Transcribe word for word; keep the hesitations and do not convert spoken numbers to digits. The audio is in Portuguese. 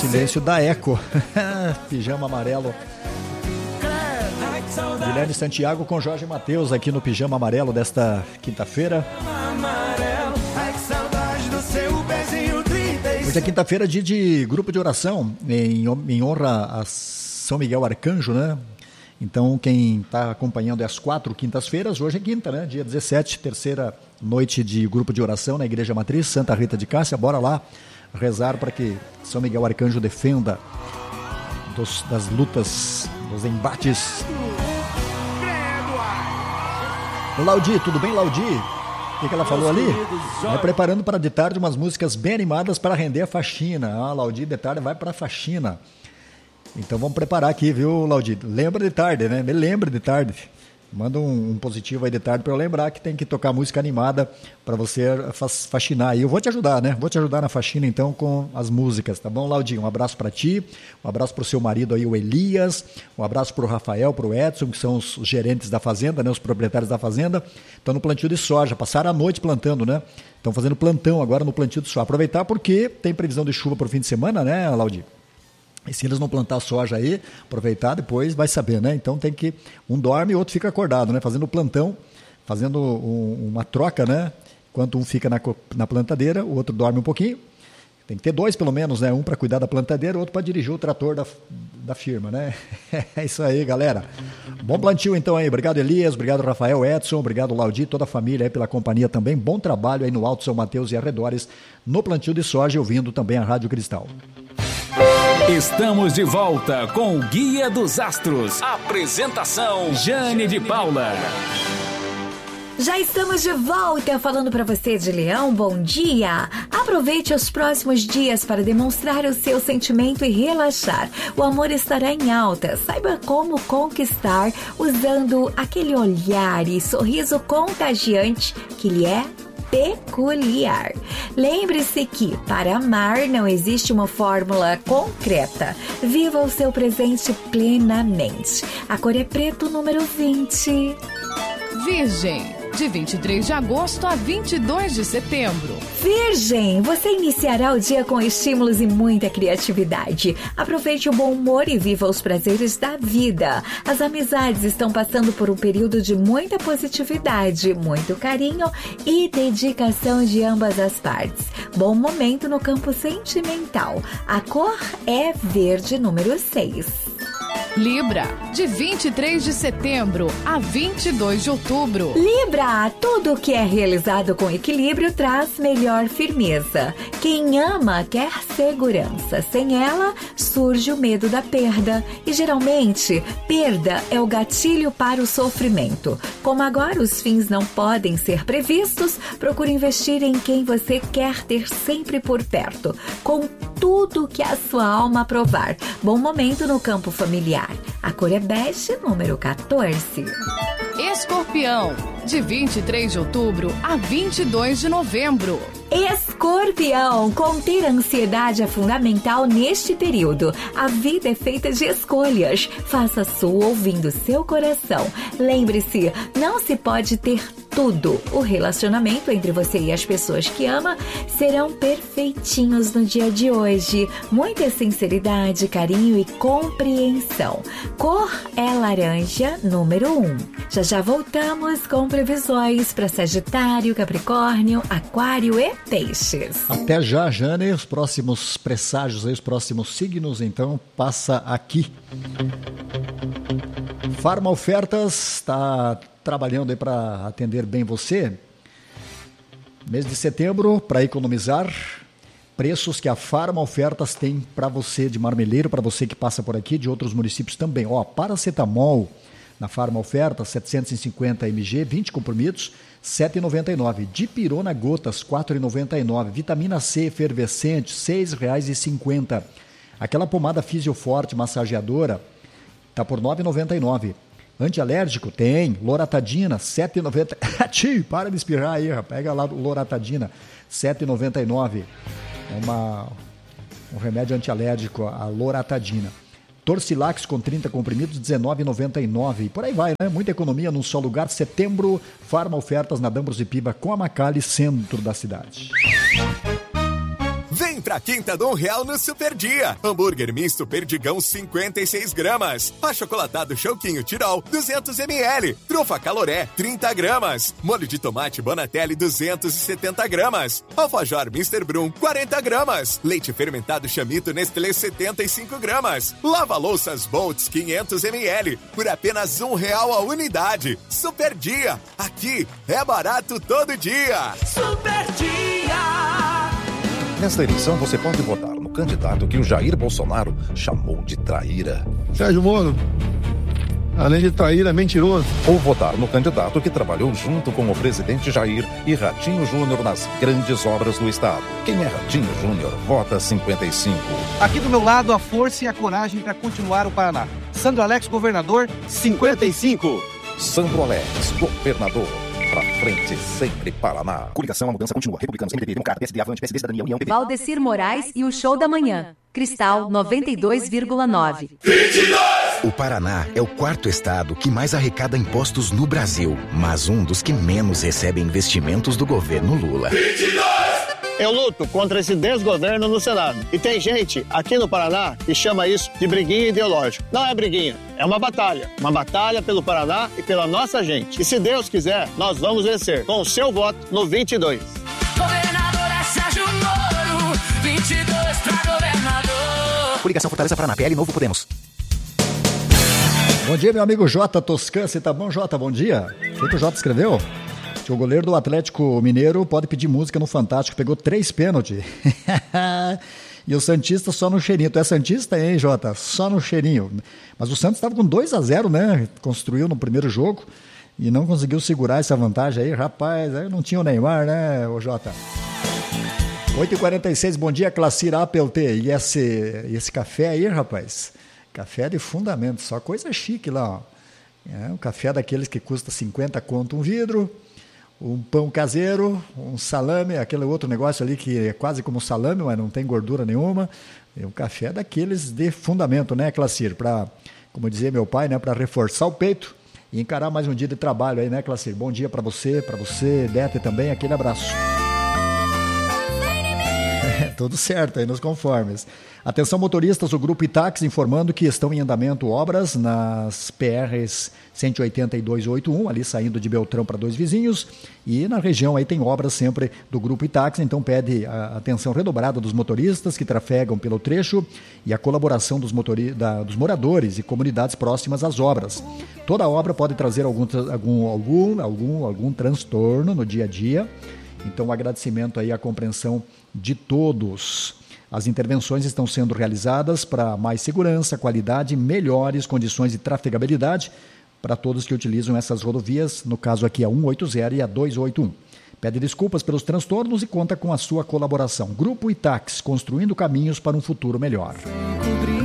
silêncio da Eco. Pijama Amarelo. Guilherme Santiago com Jorge Mateus aqui no Pijama Amarelo desta quinta-feira. Hoje é quinta-feira, dia de grupo de oração em, em honra a São Miguel Arcanjo, né? Então, quem está acompanhando é às quatro quintas-feiras, hoje é quinta, né? Dia dezessete, terceira noite de grupo de oração na Igreja Matriz, Santa Rita de Cássia. Bora lá rezar para que São Miguel Arcanjo defenda dos, das lutas, dos embates. Laudi, tudo bem, Laudi? O que, que ela falou ali? Vai preparando para de tarde umas músicas bem animadas para render a faxina. Ah, Laudi, de tarde vai para a faxina. Então vamos preparar aqui, viu, Laudi? Lembra de tarde, né? Me lembra de tarde. Manda um, um positivo aí de tarde para eu lembrar que tem que tocar música animada para você faxinar aí. Eu vou te ajudar, né? Vou te ajudar na faxina então com as músicas, tá bom, Laudi? Um abraço para ti, um abraço para o seu marido aí, o Elias, um abraço para o Rafael, para o Edson, que são os gerentes da fazenda, né? Os proprietários da fazenda. Estão no plantio de soja, passaram a noite plantando, né? Estão fazendo plantão agora no plantio de soja. Aproveitar porque tem previsão de chuva para o fim de semana, né, Laudi? E se eles não plantar soja aí, aproveitar depois, vai saber, né? Então tem que, um dorme e o outro fica acordado, né? Fazendo plantão, fazendo um, uma troca, né? Enquanto um fica na, na plantadeira, o outro dorme um pouquinho. Tem que ter dois pelo menos, né? Um para cuidar da plantadeira, o outro para dirigir o trator da, da firma, né? É isso aí, galera. Bom plantio então aí. Obrigado, Elias. Obrigado, Rafael, Edson. Obrigado, Laudi, toda a família aí pela companhia também. Bom trabalho aí no Alto São Mateus e arredores, no plantio de soja, ouvindo também a Rádio Cristal. Estamos de volta com o Guia dos Astros. Apresentação Jane de Paula. Já estamos de volta falando para você de Leão, bom dia! Aproveite os próximos dias para demonstrar o seu sentimento e relaxar. O amor estará em alta. Saiba como conquistar usando aquele olhar e sorriso contagiante que lhe é peculiar. Lembre-se que para amar não existe uma fórmula concreta. Viva o seu presente plenamente. A cor é preto, número vinte. Virgem, de vinte e três de agosto a vinte e dois de setembro. Virgem, você iniciará o dia com estímulos e muita criatividade. Aproveite o bom humor e viva os prazeres da vida. As amizades estão passando por um período de muita positividade, muito carinho e dedicação de ambas as partes. Bom momento no campo sentimental. A cor é verde, número seis. Libra, de vinte e três de setembro a vinte e dois de outubro. Libra, tudo que é realizado com equilíbrio traz melhor firmeza. Quem ama quer segurança. Sem ela, surge o medo da perda. E geralmente, perda é o gatilho para o sofrimento. Como agora os fins não podem ser previstos, procure investir em quem você quer ter sempre por perto, com tudo que a sua alma aprovar. Bom momento no campo familiar. A cor é bege, número quatorze. Escorpião, de vinte e três de outubro a vinte e dois de novembro. Escorpião, conter a ansiedade é fundamental neste período. A vida é feita de escolhas. Faça a sua ouvindo seu coração. Lembre-se, não se pode ter tudo. O relacionamento entre você e as pessoas que ama serão perfeitinhos no dia de hoje. Muita sinceridade, carinho e compreensão. Cor é laranja, número um. Já já voltamos com previsões para Sagitário, Capricórnio, Aquário e Peixes. Até já, Jane. Os próximos presságios, os próximos signos, então, passa aqui. Farma Ofertas está trabalhando aí para atender bem você. Mês de setembro, para economizar, preços que a Farma Ofertas tem para você de Marmeleiro, para você que passa por aqui, de outros municípios também. Ó, paracetamol na Farma Ofertas, setecentos e cinquenta mililitros, vinte comprimidos, sete reais e noventa e nove centavos. Dipirona gotas, quatro reais e noventa e nove centavos. Vitamina C efervescente, seis reais e cinquenta centavos. Aquela pomada Fisioforte massageadora está por nove reais e noventa e nove centavos. Antialérgico tem, loratadina, sete reais e noventa e nove centavos. Tchê, para de espirrar aí, pega lá loratadina, sete reais e noventa e nove centavos. É uma, um remédio antialérgico, a loratadina. Torcilax com trinta comprimidos, dezenove reais e noventa e nove centavos. E por aí vai, né? Muita economia num só lugar. Setembro, Farma Ofertas na Dambros e Piba com a Macali, centro da cidade. Vem pra Quinta do um real no Super Dia. Hambúrguer misto Perdigão cinquenta e seis gramas. Achocolatado Chouquinho Tirol duzentos mililitros. Trufa Caloré trinta gramas. Molho de tomate Bonatelli duzentos e setenta gramas. Alfajor mister Brum quarenta gramas. Leite fermentado Chamito Nestlé setenta e cinco gramas. Lava-louças Boltz quinhentos mililitros por apenas um real a unidade. Super Dia. Aqui é barato todo dia. Super Dia. Nesta eleição, você pode votar no candidato que o Jair Bolsonaro chamou de traíra. Sérgio Moro, além de traíra, é mentiroso. Ou votar no candidato que trabalhou junto com o presidente Jair e Ratinho Júnior nas grandes obras do Estado. Quem é Ratinho Júnior, vota cinquenta e cinco. Aqui do meu lado, a força e a coragem para continuar o Paraná. Sandro Alex, governador, cinquenta e cinco. Sandro Alex, governador. Pra frente, sempre Paraná. Coligação, a mudança continua. Republicanos, M D B, Democrata, P S D, Avante, P S D, Cidadania, União, P P. Valdecir Moraes e o Show da Manhã. Cristal noventa e dois vírgula nove. vinte e dois! O Paraná é o quarto estado que mais arrecada impostos no Brasil, mas um dos que menos recebe investimentos do governo Lula. vinte e dois! Eu luto contra esse desgoverno no Senado. E tem gente aqui no Paraná que chama isso de briguinha ideológica. Não é briguinha, é uma batalha. Uma batalha pelo Paraná e pela nossa gente. E se Deus quiser, nós vamos vencer com o seu voto no vinte e dois. Governador é Sérgio Moro, vinte e dois pra governador. Coligação Fortaleza Paraná, P L Novo Podemos. Bom dia, meu amigo Jota Toscan. Você tá bom, Jota? Bom dia. O que o Jota escreveu? Que o goleiro do Atlético Mineiro pode pedir música no Fantástico. Pegou três pênaltis. E o Santista só no cheirinho. Tu é Santista, hein, Jota? Só no cheirinho. Mas o Santos estava com dois a zero, né? Construiu no primeiro jogo e não conseguiu segurar essa vantagem aí. Rapaz, aí não tinha o Neymar, né, o Jota? oito e quarenta e seis, bom dia, Classir Apple T. E esse, esse café aí, rapaz? Café de fundamento, só coisa chique lá, ó. É, um café daqueles que custa cinquenta conto um vidro, um pão caseiro, um salame, aquele outro negócio ali que é quase como salame, mas não tem gordura nenhuma. É um café daqueles de fundamento, né, Classir? Para, como dizia meu pai, né, para reforçar o peito e encarar mais um dia de trabalho aí, né, Classir? Bom dia para você, para você, Dete também, aquele abraço. É, tudo certo aí nos conformes. Atenção motoristas, o Grupo Itax informando que estão em andamento obras nas P Rs cento e oitenta e dois e oitenta e um, ali saindo de Beltrão para Dois Vizinhos, e na região aí tem obras sempre do Grupo Itax, então pede a atenção redobrada dos motoristas que trafegam pelo trecho e a colaboração dos, motori- da, dos moradores e comunidades próximas às obras. Toda obra pode trazer algum, algum, algum, algum, algum transtorno no dia a dia, então um agradecimento aí à compreensão de todos. As intervenções estão sendo realizadas para mais segurança, qualidade e melhores condições de trafegabilidade para todos que utilizam essas rodovias, no caso aqui a cento e oitenta e a duzentos e oitenta e um. Pede desculpas pelos transtornos e conta com a sua colaboração. Grupo Itax, construindo caminhos para um futuro melhor.